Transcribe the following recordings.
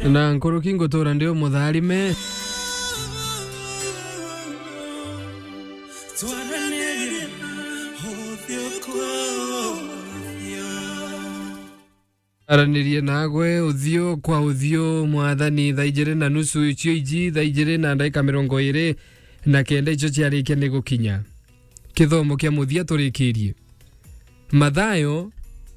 Na nkoro kingo tora ndio mutharime aranirie nagwe uthio kwa uthio mwathani thaijire na nusu icio iji thaijire na ndaika 20 na kenda icio ciarikia ni gukinya kithomo kia muthia turikirie Mathayo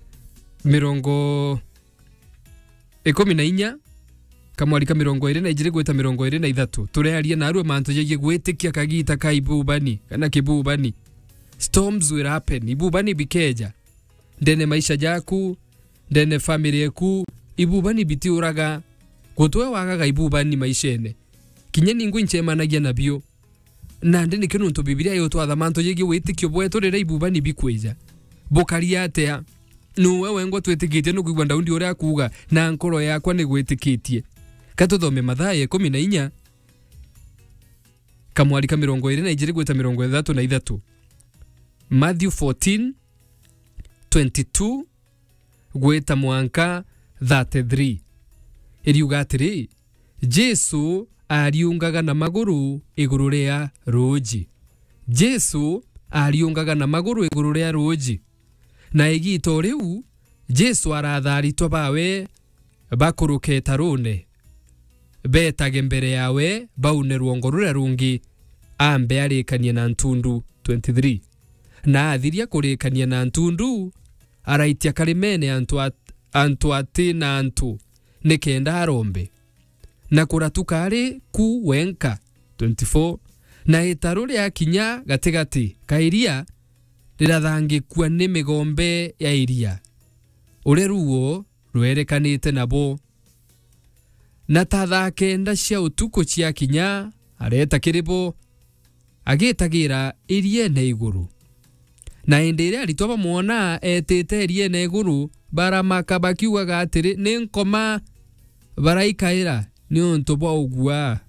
14 kamwalika 20 na ijire gweta 23 turearia na aru mantu yegie gwitikia kagita ka ibubani kana kibubani. Storms will happen, ibubani bikeja ndene maisha jaku ndene family yaku ibubani bitiuraga gutwe wagaga ibubani maishene kinyeni ngwi nchemanagia nabio na ndene kinuntu Biblia yo twatha mantu yegie witikio bwetu rira ibubani bikweja bokaria atea no wewe ngo twetikitie no kwigwa ndaundi uria akuga na nkoro yakwa ni gwitikitie katuthome Mathayo 14 kamwalika 20 na ijire gweta 33 Matthew 14:22 gweta mwanka 33 iriuga atiri Jesu ariungaga na maguru iguru ria roji. Jesu ariungaga na maguru iguru ria roji na igito riu Jesu aratharitwa bawe bakuruke tarune betage mbere yawe baune ruongo rure rungi ambe arikanie na ntundu 23 na athiria kurikania na ntundu araitia karimene antu ati na antu nikenda arombe na kuratuka ari ku wenka 24 na itaru ria kinya gatigati kairia rirathangikua ni migombe ya iria ure ruo rwerekanite nabo na tatha kenda cia utuko cia kinya areta kiribo agitagira iriene iguru na indire aritwa bamwona etete iriene iguru baramaka bakiugaga atiri ni nkoma baraikaira ni untu bwa ugua